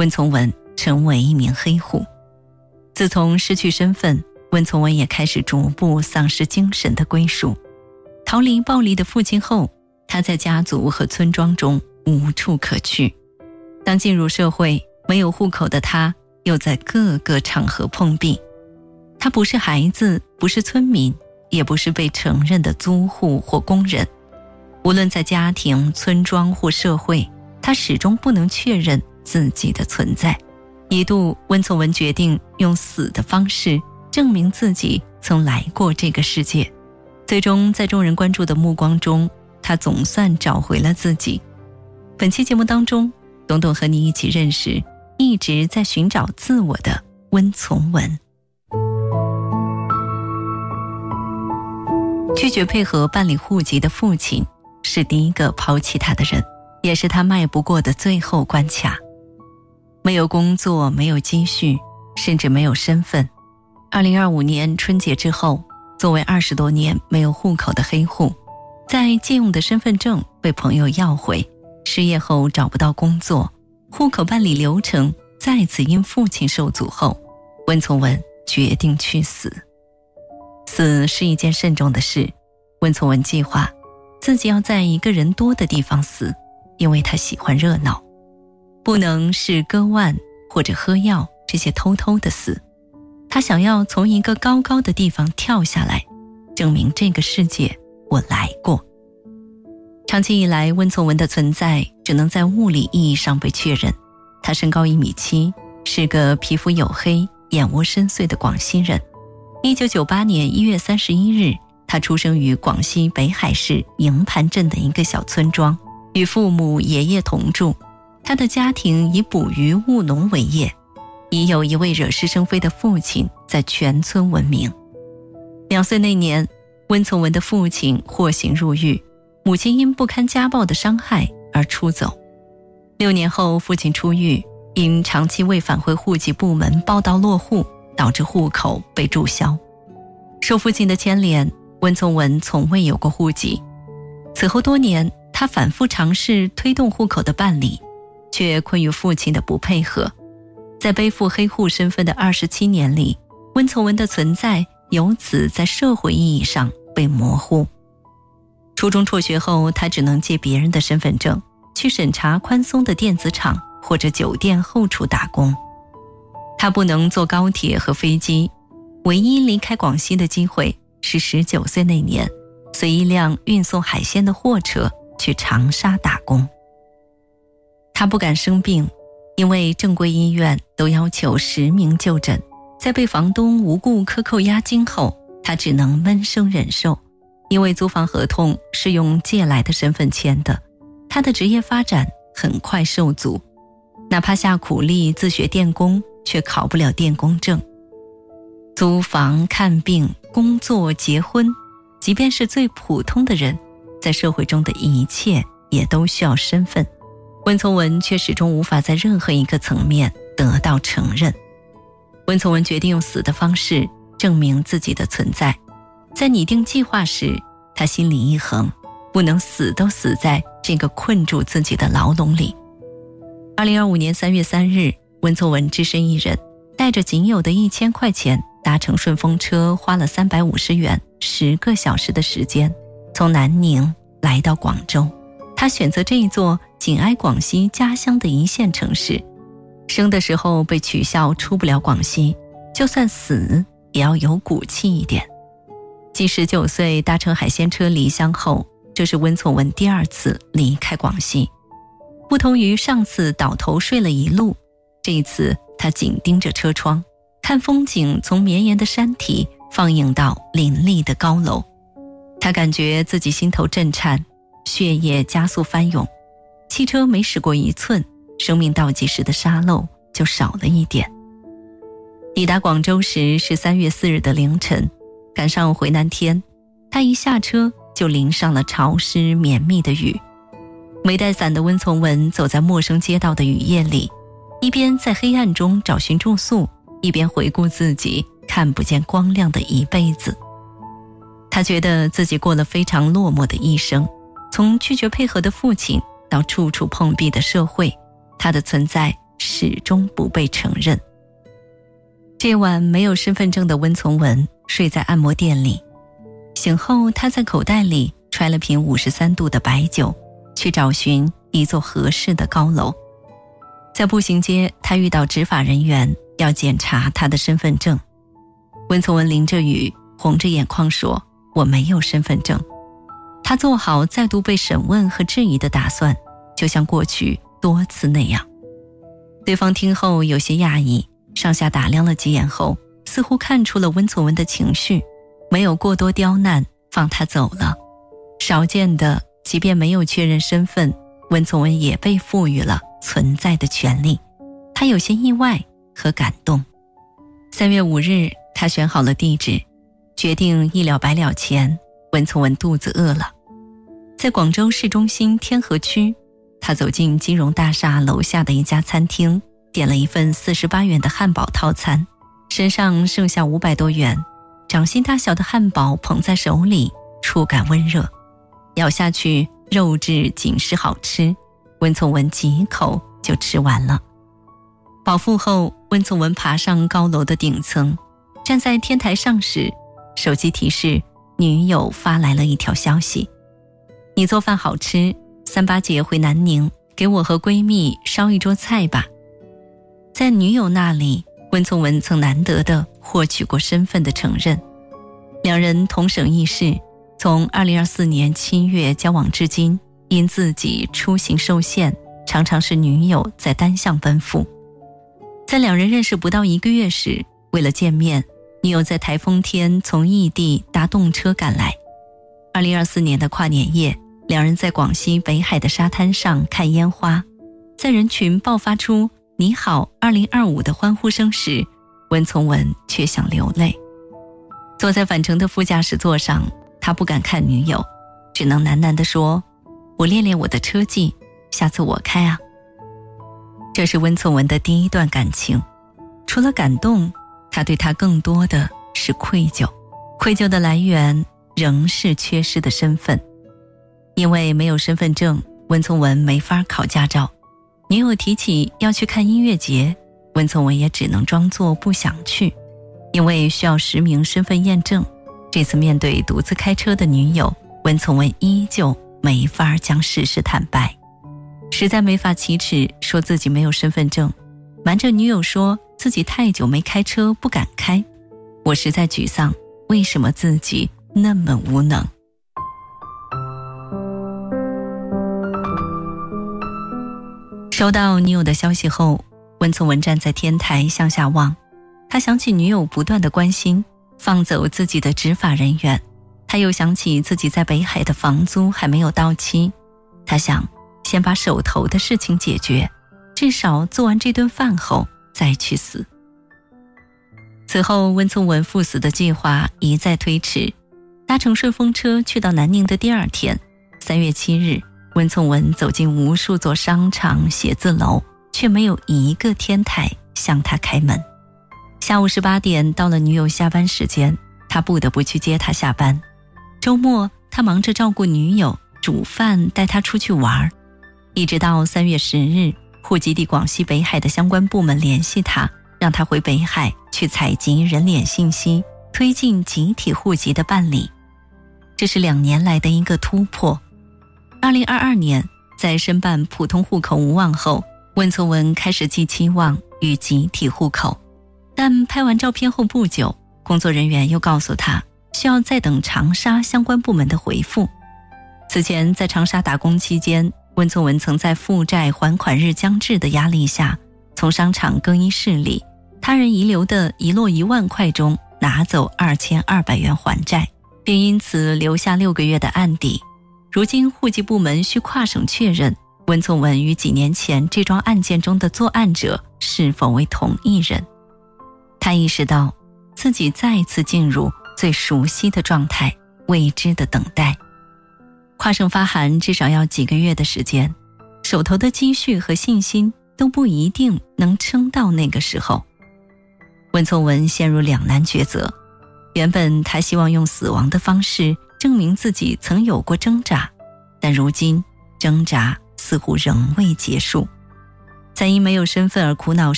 温从文成为一名黑户。自从失去身份，温从文也开始逐步丧失精神的归属。逃离暴力的父亲后，他在家族和村庄中无处可去。当进入社会，没有户口的他又在各个场合碰壁。他不是孩子，不是村民，也不是被承认的租户或工人。无论在家庭、村庄或社会，他始终不能确认自己的存在。一度，温从文决定用死的方式证明自己曾来过这个世界。最终，在众人关注的目光中，他总算找回了自己。本期节目当中，董董和你一起认识一直在寻找自我的温从文。拒绝配合办理户籍的父亲是第一个抛弃他的人，也是他迈不过的最后关卡。没有工作，没有积蓄，甚至没有身份。2025年春节之后，作为20多年没有户口的黑户，在借用的身份证被朋友要回，失业后找不到工作，户口办理流程再次因父亲受阻后，温从文决定去死。死是一件慎重的事，温从文计划自己要在一个人多的地方死，因为他喜欢热闹。不能是割腕或者喝药这些偷偷的死，他想要从一个高高的地方跳下来，证明这个世界我来过。长期以来，温从文的存在只能在物理意义上被确认。他身高1.7米，是个皮肤黝黑、眼窝深邃的广西人。1998年1月31日，他出生于广西北海市营盘镇的一个小村庄，与父母、爷爷同住。他的家庭以捕鱼务农为业，已有一位惹是生非的父亲在全村闻名。2岁那年，温从文的父亲获刑入狱，母亲因不堪家暴的伤害而出走。6年后，父亲出狱，因长期未返回户籍部门报到落户，导致户口被注销。受父亲的牵连，温从文从未有过户籍。此后多年，他反复尝试推动户口的办理，却困于父亲的不配合。在背负黑户身份的27年里，温从文的存在由此在社会意义上被模糊。初中辍学后，他只能借别人的身份证去审查宽松的电子厂或者酒店后厨打工。他不能坐高铁和飞机，唯一离开广西的机会是19岁那年，随一辆运送海鲜的货车去长沙打工。他不敢生病，因为正规医院都要求实名就诊。在被房东无故克扣押金后，他只能闷声忍受，因为租房合同是用借来的身份签的，他的职业发展很快受阻。哪怕下苦力自学电工，却考不了电工证。租房、看病、工作、结婚，即便是最普通的人，在社会中的一切也都需要身份。温从文却始终无法在任何一个层面得到承认。温从文决定用死的方式证明自己的存在。在拟定计划时，他心里一横，不能死都死在这个困住自己的牢笼里。2025年3月3日，温从文只身一人，带着仅有的1000块钱，搭乘顺风车，花了350元，10个小时的时间，从南宁来到广州。他选择这一座紧挨广西家乡的一线城市。生的时候被取笑出不了广西，就算死也要有骨气一点。继19岁搭乘海鲜车离乡后，这是温从文第2次离开广西。不同于上次倒头睡了一路，这一次他紧盯着车窗，看风景从绵延的山体放映到林立的高楼。他感觉自己心头震颤，血液加速翻涌。汽车每驶过1寸，生命倒计时的沙漏就少了一点。抵达广州时是3月4日的凌晨，赶上回南天，他一下车就淋上了潮湿绵密的雨。没带伞的温从文走在陌生街道的雨夜里，一边在黑暗中找寻住宿，一边回顾自己看不见光亮的一辈子。他觉得自己过了非常落寞的一生，从拒绝配合的父亲到处处碰壁的社会，他的存在始终不被承认。这晚没有身份证的温从文睡在按摩店里，醒后他在口袋里揣了瓶53度的白酒，去找寻一座合适的高楼。在步行街，他遇到执法人员要检查他的身份证。温从文淋着雨，红着眼眶说：“我没有身份证。”他做好再度被审问和质疑的打算，就像过去多次那样。对方听后有些讶异，上下打量了几眼后，似乎看出了温从文的情绪，没有过多刁难，放他走了。少见的，即便没有确认身份，温从文也被赋予了存在的权利。他有些意外和感动。3月5日，他选好了地址，决定一了百了前，温从文肚子饿了。在广州市中心天河区，他走进金融大厦楼下的一家餐厅，点了一份48元的汉堡套餐，身上剩下500多元，掌心大小的汉堡捧在手里，触感温热，咬下去肉质紧实好吃，温从文几口就吃完了。饱腹后，温从文爬上高楼的顶层，站在天台上时，手机提示女友发来了一条消息：你做饭好吃，38节回南宁，给我和闺蜜烧一桌菜吧。在女友那里，温从文曾难得地获取过身份的承认。两人同省一市，从2024年7月交往至今，因自己出行受限，常常是女友在单向奔赴。在两人认识不到1个月时，为了见面，女友在台风天从异地搭动车赶来。2024年的跨年夜，两人在广西北海的沙滩上看烟花，在人群爆发出你好2025的欢呼声时，温从文却想流泪。坐在返程的副驾驶座上，他不敢看女友，只能喃喃地说：我练练我的车技，下次我开啊。这是温从文的第一段感情，除了感动，他对她更多的是愧疚。愧疚的来源仍是缺失的身份。因为没有身份证，温从文没法考驾照。女友提起要去看音乐节，温从文也只能装作不想去，因为需要实名身份验证。这次面对独自开车的女友，温从文依旧没法将事实坦白，实在没法启齿，说自己没有身份证，瞒着女友说自己太久没开车不敢开。我实在沮丧，为什么自己那么无能？收到女友的消息后，温从文站在天台向下望，他想起女友不断的关心，放走自己的执法人员，他又想起自己在北海的房租还没有到期，他想先把手头的事情解决，至少做完这顿饭后再去死。此后温从文赴死的计划一再推迟，搭乘顺风车去到南宁的第2天，3月7日，温从文走进无数座商场写字楼，却没有一个天台向他开门。下午18点到了女友下班时间，他不得不去接她下班。周末他忙着照顾女友，煮饭，带她出去玩，一直到3月10日，户籍地广西北海的相关部门联系他，让他回北海去采集人脸信息，推进集体户籍的办理。这是2年来的一个突破。2022年，在申办普通户口无望后，温从文开始寄期望与集体户口，但拍完照片后不久，工作人员又告诉他需要再等长沙相关部门的回复。此前在长沙打工期间，温从文曾在负债还款日将至的压力下，从商场更衣室里他人遗留的遗落1万块中拿走2200元还债，并因此留下6个月的案底。如今户籍部门需跨省确认温从文与几年前这桩案件中的作案者是否为同一人。他意识到自己再次进入最熟悉的状态，未知的等待。跨省发函至少要几个月的时间，手头的积蓄和信心都不一定能撑到那个时候。温从文陷入两难抉择，原本他希望用死亡的方式证明自己曾有过挣扎，但如今挣扎似乎仍未结束。 在因没有身份而苦恼